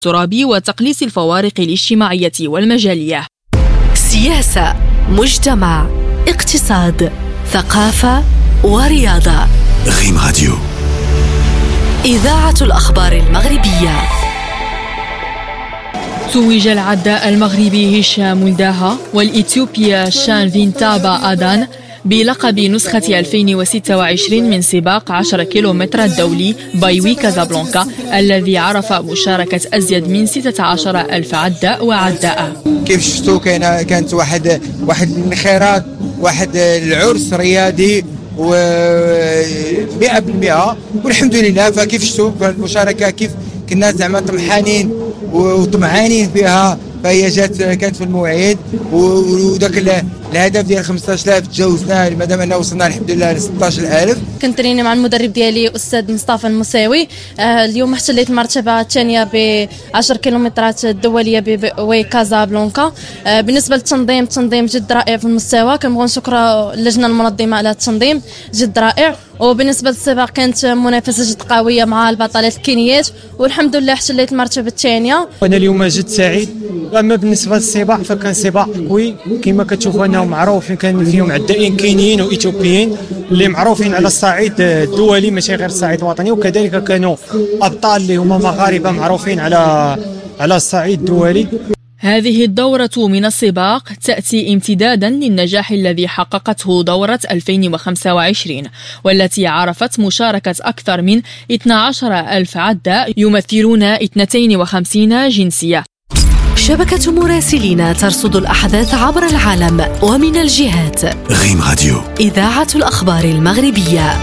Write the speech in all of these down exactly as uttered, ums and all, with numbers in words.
الترابي وتقليص الفوارق الاجتماعية والمجالية. سياسة، مجتمع، اقتصاد، ثقافة ورياضة. غيم راديو، إذاعة الأخبار المغربية. توج العداء المغربي هشام ولداها والإثيوبيا شان فينتابا آدان بلقب نسخة ألفين وستة وعشرين من سباق عشرة كيلومتر الدولي بايوي كازابلانكا، الذي عرف مشاركة أزيد من ستة عشر ألف عداء وعداء. كيف شفتوا كان كانت واحد واحد الانخراط، واحد العرس رياضي و مئة بالمئة، والحمد لله. فكيف شفتوا المشاركة، كيف كنا زعما طمحانين وطمعانين فيها، فهي جات كانت في الموعد، وداك الهدف ديال خمسطاش ألف تجاوزناه، مادام اننا وصلنا الحمد لله ل ستطاش ألف. كنت تريني مع المدرب ديالي استاذ مصطفى المساوي. آه اليوم احتليت المرتبه الثانيه ب عشرة كيلومترات الدوليه بوي كازابلانكا. آه بالنسبه للتنظيم، التنظيم جد رائع في المستوى، كنبغوا نشكر اللجنه المنظمه على التنظيم جد رائع. وبالنسبه للسباق كانت منافسه جد قويه مع البطلات الكينيات، والحمد لله احتليت المرتبه الثانيه. وانا اليوم جد سعيد. اما بالنسبه للسباق فكان سباق قوي كما كتشوفوا انهم معروفين، كان فيهم عدائين كينيين واثيوبيين اللي معروفين على الصعيد الدولي ماشي غير الصعيد الوطني، وكذلك كانوا ابطال اللي هما مغاربه معروفين على على الصعيد الدولي. هذه الدورة من السباق تأتي امتدادا للنجاح الذي حققته دورة ألفين وخمسة وعشرين، والتي عرفت مشاركة أكثر من اثني عشر ألف عداء يمثلون اثنتين وخمسين جنسية. شبكة مراسلين ترصد الأحداث عبر العالم ومن الجهات. غيم راديو، إذاعة الأخبار المغربية.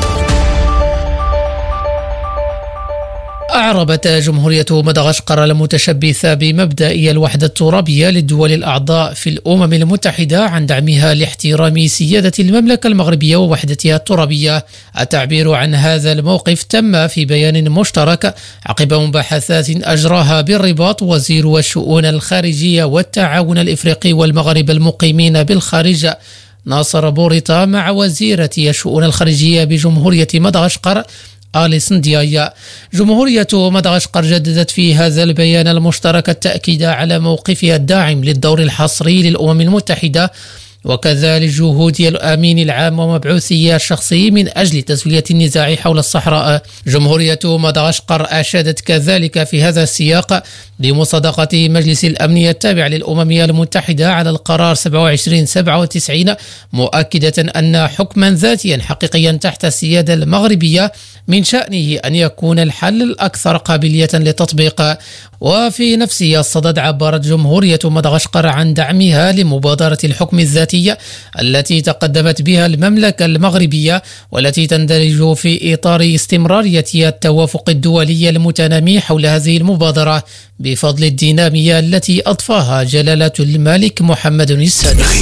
أعربت جمهورية مدغشقر المتشبثة بمبدأ الوحدة الترابية للدول الأعضاء في الأمم المتحدة عن دعمها لاحترام سيادة المملكة المغربية ووحدتها الترابية. التعبير عن هذا الموقف تم في بيان مشترك عقب مباحثات أجراها بالرباط وزير الشؤون الخارجية والتعاون الإفريقي والمغرب المقيمين بالخارج ناصر بوريطا مع وزيرة الشؤون الخارجية بجمهورية مدغشقر آليس نديايا. جمهورية مدغشقر جددت في هذا البيان المشترك التأكيد على موقفها الداعم للدور الحصري للأمم المتحدة وكذلك جهود الأمين العام ومبعوثي الشخصي من أجل تسوية النزاع حول الصحراء. جمهورية مدغشقر أشادت كذلك في هذا السياق بمصادقة مجلس الأمن التابع للأمم المتحدة على القرار سبعة وعشرين سبعة وتسعين، مؤكدة أن حكما ذاتيا حقيقيا تحت السيادة المغربية من شأنه أن يكون الحل الأكثر قابلية للتطبيق. وفي نفس الصدد عبرت جمهورية مدغشقر عن دعمها لمبادرة الحكم الذاتي التي تقدمت بها المملكة المغربية، والتي تندرج في إطار استمرارية التوافق الدولي المتنامي حول هذه المبادرة بفضل الدينامية التي أضفاها جلالة الملك محمد السادس.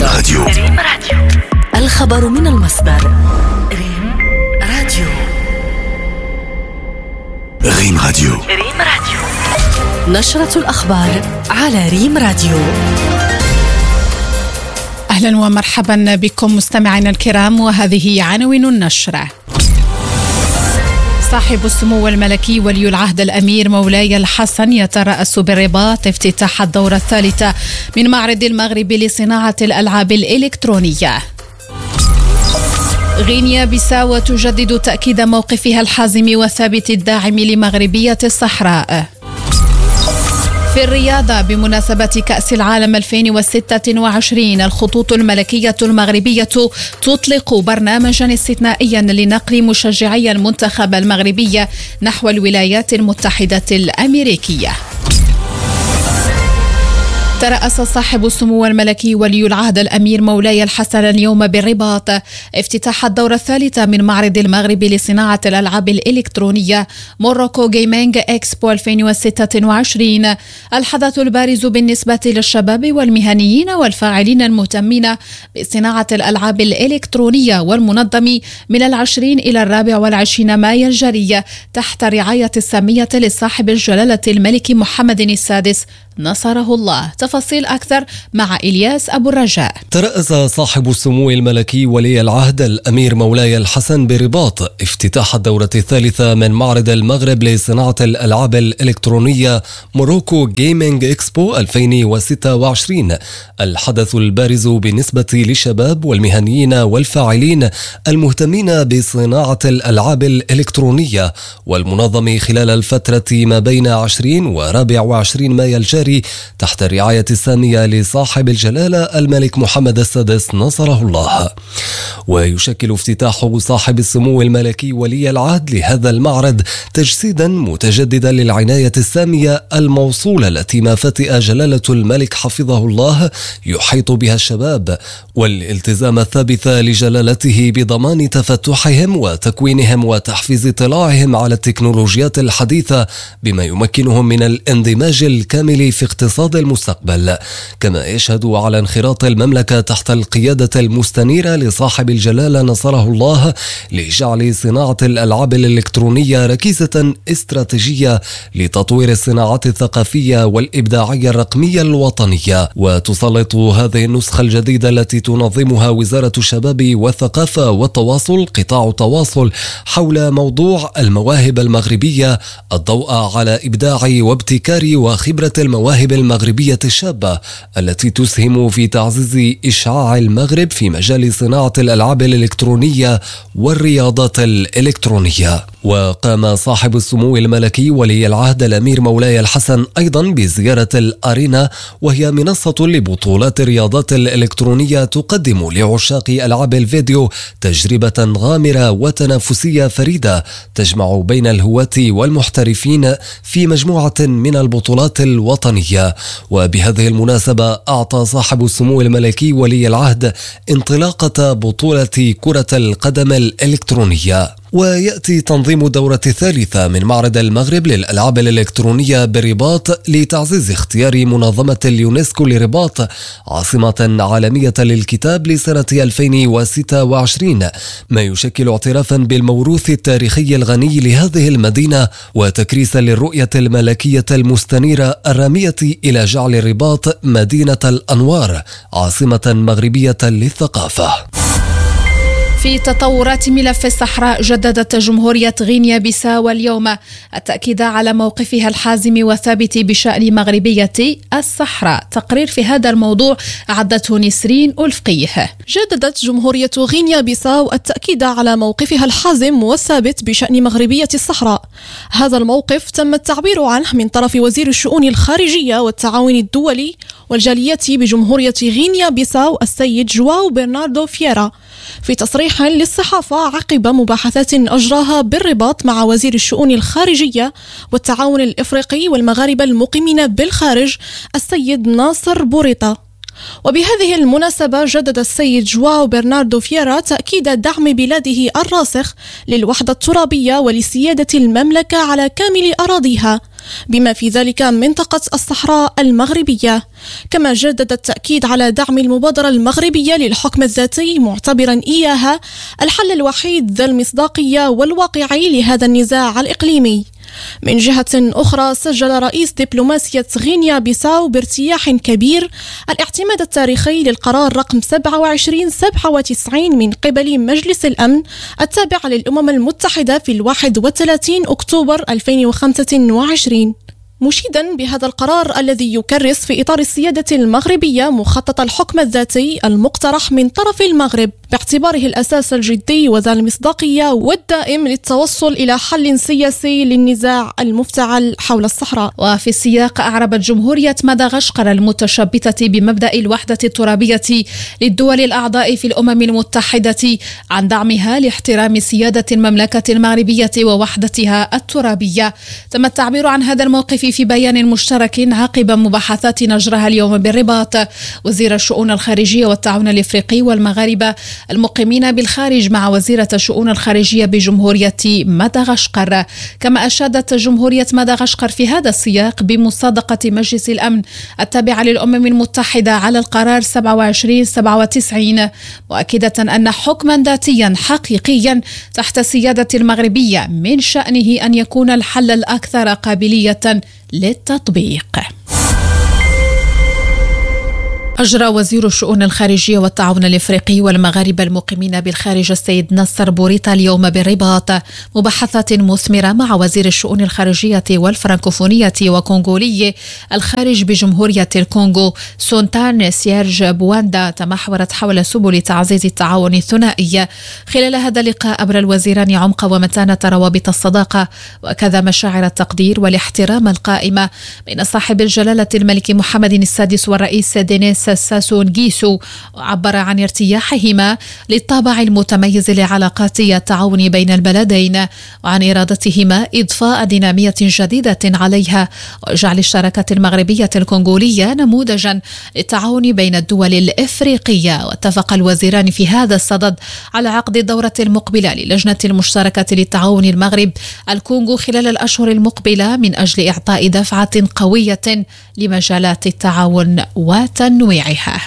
الخبر من المصدر. ريم راديو. غيم راديو، ريم راديو، نشرة الأخبار على ريم راديو. أهلا ومرحبا بكم مستمعينا الكرام، وهذه عناوين النشرة. صاحب السمو الملكي ولي العهد الأمير مولاي الحسن يترأس بالرباط افتتاح الدورة الثالثة من معرض المغرب لصناعة الألعاب الإلكترونية. غينيا بيساو تجدد تأكيد موقفها الحازم وثابت الداعم لمغربية الصحراء. في الرياضة بمناسبة كأس العالم ألفين وستة وعشرين، الخطوط الملكية المغربية تطلق برنامجا استثنائيا لنقل مشجعي المنتخب المغربي نحو الولايات المتحدة الأمريكية. ترأس صاحب السمو الملكي ولي العهد الأمير مولاي الحسن اليوم بالرباط افتتاح الدورة الثالثة من معرض المغرب لصناعة الألعاب الإلكترونية موروكو جيمينج إكسبو ألفين وستة وعشرين، الحدث البارز بالنسبة للشباب والمهنيين والفاعلين المهتمين بصناعة الألعاب الإلكترونية، والمنظم من العشرين إلى الرابع والعشرين مايو الجاري تحت رعاية السامية لصاحب الجلالة الملك محمد السادس نصره الله. تفاصيل أكثر مع إلياس أبو الرجاء. ترأس صاحب السمو الملكي ولي العهد الأمير مولاي الحسن برباط افتتاح الدورة الثالثة من معرض المغرب لصناعة الألعاب الإلكترونية موروكو جيمينج إكسبو ألفين وستة وعشرين، الحدث البارز بالنسبة للشباب والمهنيين والفاعلين المهتمين بصناعة الألعاب الإلكترونية، والمنظم خلال الفترة ما بين عشرين ورابع وعشرين مايو الجاري تحت الرعاية السامية لصاحب الجلالة الملك محمد السادس نصره الله. ويشكل افتتاح صاحب السمو الملكي ولي العهد لهذا المعرض تجسيدا متجددا للعناية السامية الموصولة التي ما فتئ جلالة الملك حفظه الله يحيط بها الشباب، والالتزام الثابت لجلالته بضمان تفتحهم وتكوينهم وتحفيز اطلاعهم على التكنولوجيات الحديثة بما يمكنهم من الاندماج الكامل في اقتصاد المستقبل. كما يشهد على انخراط المملكة تحت القيادة المستنيرة لصاحب الجلالة نصره الله لجعل صناعة الألعاب الإلكترونية ركيزة استراتيجية لتطوير الصناعات الثقافية والإبداعية الرقمية الوطنية. وتسلط هذه النسخة الجديدة التي تنظمها وزارة الشباب والثقافة والتواصل قطاع التواصل حول موضوع المواهب المغربية الضوء على إبداع وابتكار وخبرة المواهب المغربية الشابة التي تسهم في تعزيز إشعاع المغرب في مجال صناعة الألعاب الإلكترونية والرياضات الإلكترونية. وقام صاحب السمو الملكي ولي العهد الأمير مولاي الحسن أيضا بزيارة الأرينا، وهي منصة لبطولات الرياضات الإلكترونية تقدم لعشاق ألعاب الفيديو تجربة غامرة وتنافسية فريدة تجمع بين الهواة والمحترفين في مجموعة من البطولات الوطنية. وبهذه المناسبة أعطى صاحب السمو الملكي ولي العهد انطلاقة بطولة كرة القدم الإلكترونية. ويأتي تنظيم الدورة الثالثة من معرض المغرب للألعاب الإلكترونية بالرباط لتعزيز اختيار منظمة اليونسكو لرباط عاصمة عالمية للكتاب لسنة ألفين وستة وعشرين، ما يشكل اعترافا بالموروث التاريخي الغني لهذه المدينة وتكريسا للرؤية الملكية المستنيرة الرامية إلى جعل الرباط مدينة الأنوار عاصمة مغربية للثقافة. في تطورات ملف الصحراء، جددت جمهورية غينيا بيساو اليوم التأكيد على موقفها الحازم والثابت بشأن مغربية الصحراء. تقرير في هذا الموضوع أعدته نسرين ألفقيه. جددت جمهورية غينيا بيساو التأكيد على موقفها الحازم والثابت بشأن مغربية الصحراء. هذا الموقف تم التعبير عنه من طرف وزير الشؤون الخارجية والتعاون الدولي والجالية بجمهورية غينيا بيساو السيد جواو برناردو فييرا في تصريح للصحافة عقب مباحثات أجراها بالرباط مع وزير الشؤون الخارجية والتعاون الإفريقي والمغاربة المقيمين بالخارج السيد ناصر بوريطة. وبهذه المناسبة جدد السيد جواو برناردو فييرا تأكيد دعم بلاده الراسخ للوحدة الترابية ولسيادة المملكة على كامل أراضيها بما في ذلك منطقة الصحراء المغربية. كما جدد التأكيد على دعم المبادرة المغربية للحكم الذاتي معتبرا إياها الحل الوحيد ذا المصداقية والواقعي لهذا النزاع الإقليمي. من جهة أخرى، سجل رئيس دبلوماسية غينيا بيساو بارتياح كبير الاعتماد التاريخي للقرار رقم سبعة وعشرين سبعة وتسعين من قبل مجلس الأمن التابع للأمم المتحدة في الواحد وثلاثين أكتوبر ألفين وخمسة وعشرين، مشيدا بهذا القرار الذي يكرس في إطار السيادة المغربية مخطط الحكم الذاتي المقترح من طرف المغرب باعتباره الأساس الجدي وذا المصداقية والدائم للتوصل إلى حل سياسي للنزاع المفتعل حول الصحراء. وفي السياق، أعربت جمهورية مدغشقر المتشبثة بمبدأ الوحدة الترابية للدول الأعضاء في الأمم المتحدة عن دعمها لاحترام سيادة المملكة المغربية ووحدتها الترابية. تم التعبير عن هذا الموقف في بيان مشترك عقب مباحثات نجرها اليوم بالرباط وزير الشؤون الخارجية والتعاون الإفريقي والمغاربة المقيمين بالخارج مع وزيرة الشؤون الخارجية بجمهورية مدغشقر. كما أشادت جمهورية مدغشقر في هذا السياق بمصادقة مجلس الأمن التابع للأمم المتحدة على القرار سبعة وعشرين سبعة وتسعين، مؤكدة أن حكما ذاتيا حقيقيا تحت السيادة المغربية من شأنه أن يكون الحل الأكثر قابلية للتطبيق. أجرى وزير الشؤون الخارجية والتعاون الإفريقي والمغاربة المقيمين بالخارج السيد نصر بوريتا اليوم بالرباط مباحثات مثمرة مع وزير الشؤون الخارجية والفرنكوفونية وكونغولي الخارج بجمهورية الكونغو سونتان سيرج بواندا تمحورت حول سبل تعزيز التعاون الثنائي. خلال هذا اللقاء أبرى الوزيران عمق ومتانة روابط الصداقة وكذا مشاعر التقدير والاحترام القائمة بين صاحب الجلالة الملك محمد السادس والرئيس دينيس ساسو نغيسو، وعبر عن ارتياحهما للطابع المتميز لعلاقات التعاون بين البلدين وعن إرادتهما إضفاء دينامية جديدة عليها وجعل الشراكة المغربية الكونغولية نموذجا للتعاون بين الدول الإفريقية. واتفق الوزيران في هذا الصدد على عقد الدورة المقبلة للجنة المشتركة للتعاون المغرب الكونغو خلال الأشهر المقبلة من أجل إعطاء دفعة قوية لمجالات التعاون وتنويعها.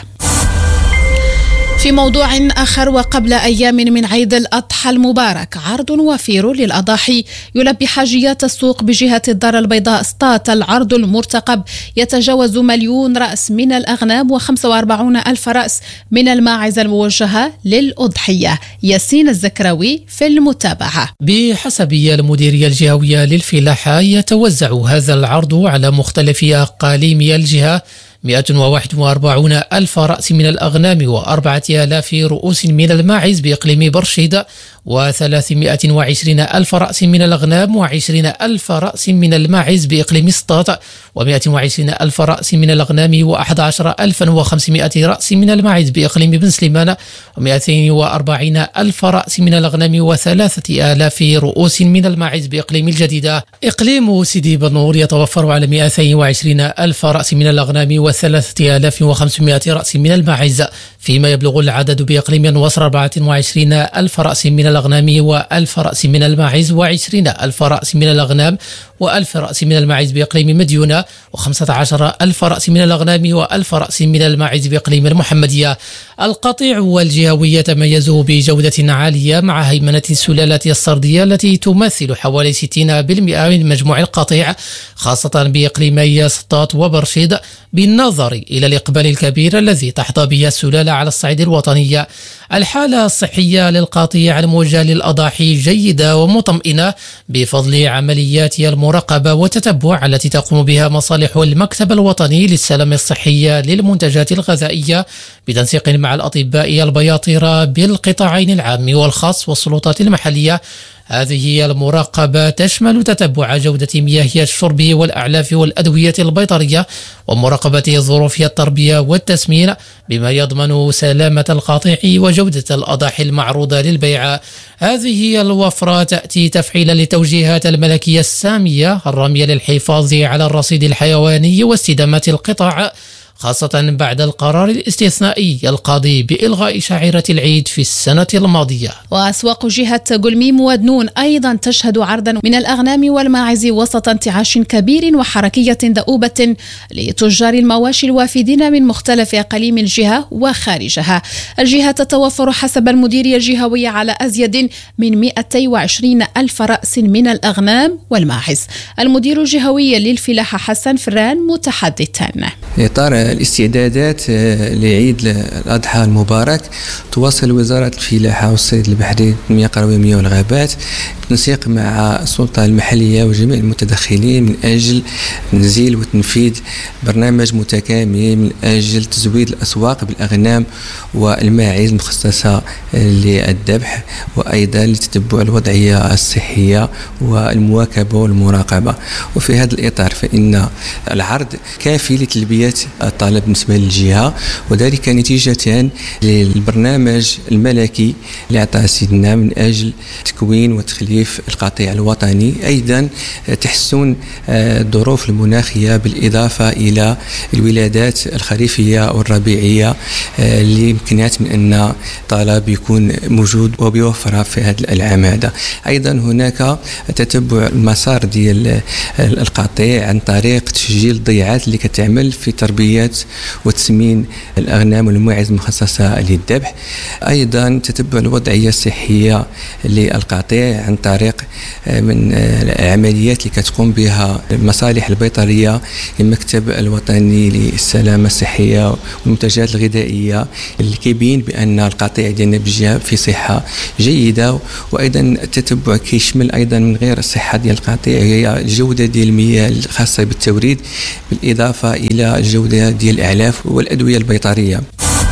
في موضوع آخر، وقبل أيام من عيد الأضحى المبارك عرض وفير للأضاحي يلبي حاجيات السوق بجهة الدار البيضاء سطات. العرض المرتقب يتجاوز مليون رأس من الأغنام وخمسة وأربعين ألف رأس من الماعز الموجهة للأضحية. ياسين الزكراوي في المتابعة. بحسب المديرية الجهوية للفلاحة يتوزع هذا العرض على مختلف أقاليم الجهة مئة وواحد وأربعين ألف رأس من الأغنام وأربعة آلاف رؤوس من الماعز بإقليم برشيد وثلاثمائة وعشرين ألف رأس من الأغنام وعشرين ألف رأس من الماعز بإقليم سطات ومائة وعشرين ألف رأس من الأغنام وأحد عشر ألفا وخمسمائة رأس من الماعز بإقليم بن سليمان ومائتين وأربعين ألف رأس من الأغنام وثلاثة آلاف رؤوس من الماعز بإقليم الجديدة. إقليم سيدي بنور يتوفر على مائتين وعشرين ألف رأس من الأغنام وثلاثة آلاف وخمسمائة رأس من الماعز، فيما يبلغ العدد بإقليم الوصر أربعة وعشرين ألف رأس من الأغنام وألف رأس من الماعز وعشرين ألف رأس من الأغنام وألف رأس من الماعز بإقليم مديونة وخمسة عشر ألف رأس من الأغنام وألف رأس من الماعز بإقليم المحمدية. القطيع والجهوي يتميز بجودة عالية مع هيمنة السلالات السردية التي تمثل حوالي ستين بالمئة من مجموع القطيع، خاصة بإقليمي سطات وبرشيد، بالنظر إلى الإقبال الكبير الذي تحظى به السلالة على الصعيد الوطني. الحالة الصحية للقطيع الموجه للأضاحي جيدة ومطمئنة بفضل عمليات المراقبة والتتبع التي تقوم بها مصالح المكتب الوطني للسلام الصحي للمنتجات الغذائية بتنسيق مع الأطباء البياطرة بالقطاعين العام والخاص والسلطات المحلية. هذه المراقبة تشمل تتبع جودة مياه الشرب والأعلاف والأدوية البيطرية ومراقبة ظروف التربية والتسمين بما يضمن سلامة القاطع وجودة الأضاحي المعروضة للبيع. هذه الوفرة تأتي تفعيلا لتوجيهات الملكية السامية الرامية للحفاظ على الرصيد الحيواني واستدامة القطاع، خاصة بعد القرار الاستثنائي القاضي بإلغاء شعيرة العيد في السنة الماضية. وأسواق جهة قلميم ودنون أيضا تشهد عرضا من الأغنام والماعز وسط انتعاش كبير وحركية دؤوبة لتجار المواشي الوافدين من مختلف أقاليم الجهة وخارجها. الجهة تتوفر حسب المديرية الجهوية على أزيد من مئتين وعشرين ألف رأس من الأغنام والماعز. المدير الجهوي للفلاحة حسن فران متحدثا. الاستعدادات لعيد الأضحى المبارك تواصل وزارة الفلاحة والصيد البحري والتنمية القروية والغابات بالتنسيق مع السلطة المحلية وجميع المتدخلين من أجل تنزيل وتنفيذ برنامج متكامل من أجل تزويد الأسواق بالأغنام والماعز المخصصة للذبح وأيضا لتتبع الوضعية الصحية والمواكبة والمراقبة. وفي هذا الإطار فإن العرض كافي لتلبية الطلب بالنسبة للجهة، وذلك نتيجة للبرنامج الملكي اللي أعطاه سيدنا من أجل تكوين وتخليف القطيع الوطني، أيضا تحسن الظروف المناخية بالإضافة إلى الولادات الخريفية والربيعية اللي يمكنات من أن الطلب يكون موجود وبيوفرها في هذا العام هذا. أيضا هناك تتبع المسار ديال القطيع عن طريق تسجيل الضيعات اللي كتعمل في تربية الحيوانات وتسمين الأغنام والمواعز المخصصة للذبح. أيضا تتبع الوضعية الصحية للقطيع عن طريق من العمليات اللي كتقوم بها المصالح البيطرية المكتب الوطني للسلامة الصحية والمنتجات الغذائية، اللي كيبين بأن القطيع ديالنا بجهة في صحة جيدة. وأيضا التتبع كيشمل أيضا من غير الصحة ديال القطيع هي الجودة ديال المياه الخاصة بالتوريد، بالإضافة إلى الجودة ديال الأعلاف والأدوية البيطرية.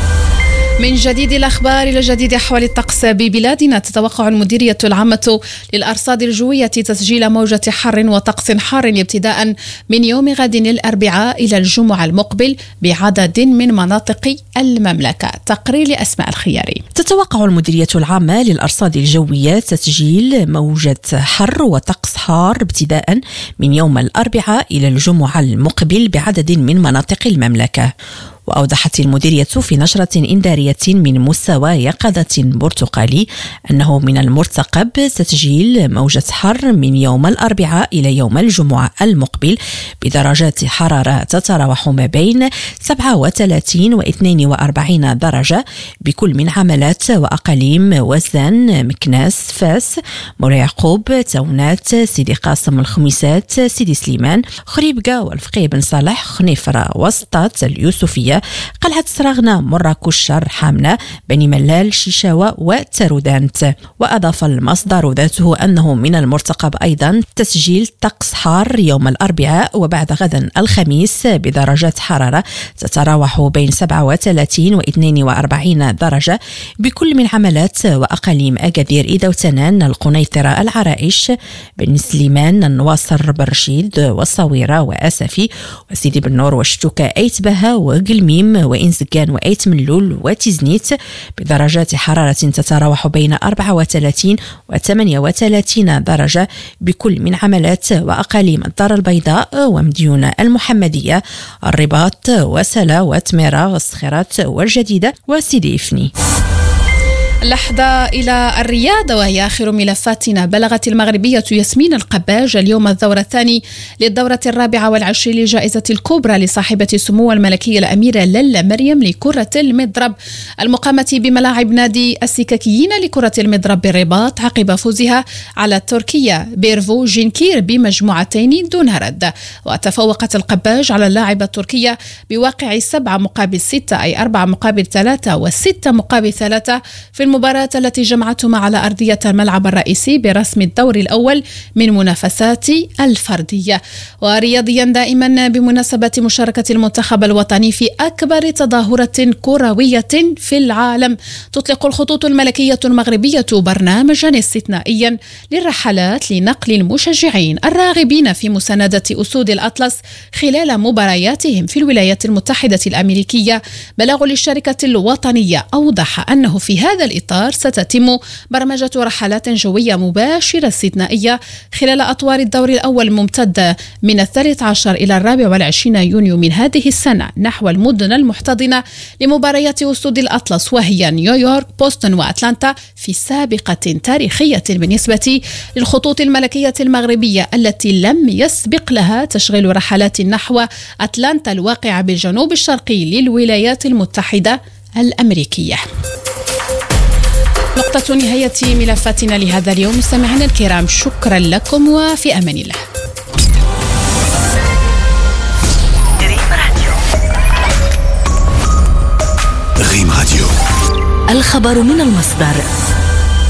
من جديد الأخبار إلى جديد أحوال الطقس ببلادنا. تتوقع المديرية العامة للأرصاد الجوية تسجيل موجة حر وطقس حار ابتداء من يوم غد الأربعاء إلى الجمعة المقبل بعدد من مناطق المملكة. تقرير لأسماء الخياري. تتوقع المديرية العامة للأرصاد الجوية تسجيل موجة حر وطقس حار ابتداء من يوم الأربعاء إلى الجمعة المقبل بعدد من مناطق المملكة. وأوضحت المديرية في نشرة إنذارية من مستوى يقظة برتقالي أنه من المرتقب تسجيل موجة حر من يوم الأربعاء إلى يوم الجمعة المقبل بدرجات حرارة تتراوح ما بين سبعة وثلاثين واثنين وأربعين درجة بكل من عملات وأقاليم وزان، مكناس، فاس، مولاي يعقوب، تونات، سيدي قاسم، الخميسات، سيدي سليمان، خريبكا، والفقيه بن صالح، خنيفرة، وسطات، اليوسفية، قلعة سراغنا، مراكش، حامنة، بني ملال، شيشاوة وترودانت. وأضاف المصدر ذاته أنه من المرتقب أيضا تسجيل طقس حار يوم الأربعاء وبعد غدا الخميس بدرجات حرارة تتراوح بين سبعة وثلاثين واثنين وأربعين درجة بكل من عملات وأقاليم أكادير، إذا وتنان، القنيطرة، العرائش، بن سليمان، النواصر، برشيد، والصويرة، وأسفي، وسيدي بن نور، وشتوكة، أيتبها، وقلميم، وإنزقان، وأيت ملول، وتزنيت بدرجات حرارة تتراوح بين أربعة وثلاثين وثمانية وثلاثين درجة بكل من عملات وأقاليم الدار البيضاء ومديونة المحمدية، الرباط، وسلا، وتميرة، والصخيرات، والجديدة، وسيدي إفني. لحظة إلى الرياض وهي آخر ملفاتنا. بلغت المغربية ياسمين القباج اليوم الدور الثاني للدورة الرابعة والعشرين لجائزة الكبرى لصاحبة السمو الملكية الأميرة للا مريم لكرة المضرب المقامة بملاعب نادي السككيين لكرة المضرب بالرباط عقب فوزها على التركية بيرفو جينكير بمجموعتين دون رد. وتفوقت القباج على اللاعبة التركية بواقع سبعة مقابل ستة، أي أربعة مقابل ثلاثة وستة مقابل ثلاثة في المباراة التي جمعتهما على أرضية الملعب الرئيسي برسم الدور الأول من منافسات الفردية. ورياضيا دائما بمناسبة مشاركة المنتخب الوطني في أكبر تظاهرة كروية في العالم، تطلق الخطوط الملكية المغربية برنامجا استثنائيا للرحلات لنقل المشجعين الراغبين في مساندة أسود الأطلس خلال مبارياتهم في الولايات المتحدة الأمريكية. بلاغ للشركة الوطنية أوضح أنه في هذا الإطار ستتم برمجة رحلات جوية مباشرة استثنائية خلال أطوار الدور الأول ممتدة من الثالث عشر إلى الرابع والعشرين يونيو من هذه السنة نحو المدن المحتضنة لمباريات أسود الأطلس، وهي نيويورك، بوسطن، وأتلانتا، في سابقة تاريخية بالنسبة للخطوط الملكية المغربية التي لم يسبق لها تشغيل رحلات نحو أتلانتا الواقعة بالجنوب الشرقي للولايات المتحدة الأمريكية. نقطة نهاية ملفاتنا لهذا اليوم. مستمعينا الكرام، شكرا لكم وفي أمان الله. ريم راديو، الخبر من المصدر.